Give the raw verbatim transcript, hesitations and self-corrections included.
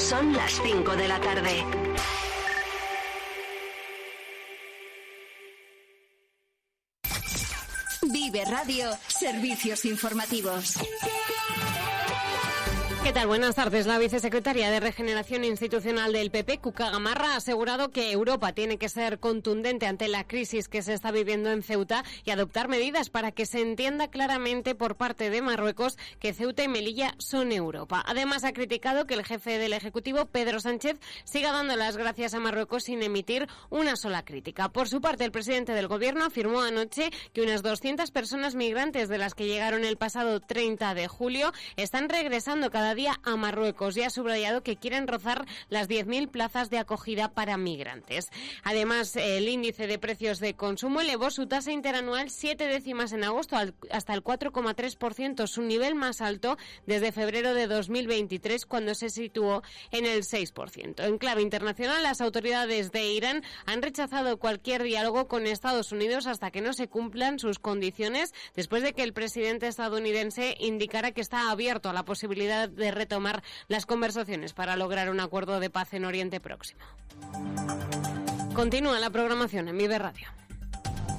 Son las cinco de la tarde. Vive Radio, servicios informativos. ¿Qué tal? Buenas tardes. La vicesecretaria de Regeneración Institucional del P P, Cuca Gamarra, ha asegurado que Europa tiene que ser contundente ante la crisis que se está viviendo en Ceuta y adoptar medidas para que se entienda claramente por parte de Marruecos que Ceuta y Melilla son Europa. Además, ha criticado que el jefe del Ejecutivo, Pedro Sánchez, siga dando las gracias a Marruecos sin emitir una sola crítica. Por su parte, el presidente del Gobierno afirmó anoche que unas doscientas personas migrantes de las que llegaron el pasado treinta de julio están regresando cada día a Marruecos y ha subrayado que quieren rozar las diez mil plazas de acogida para migrantes. Además, el índice de precios de consumo elevó su tasa interanual siete décimas en agosto hasta el cuatro coma tres por ciento, su nivel más alto desde febrero de dos mil veintitrés, cuando se situó en el seis por ciento. En clave internacional, las autoridades de Irán han rechazado cualquier diálogo con Estados Unidos hasta que no se cumplan sus condiciones, después de que el presidente estadounidense indicara que está abierto a la posibilidad de retomar las conversaciones para lograr un acuerdo de paz en Oriente Próximo. Continúa la programación en Vive Radio.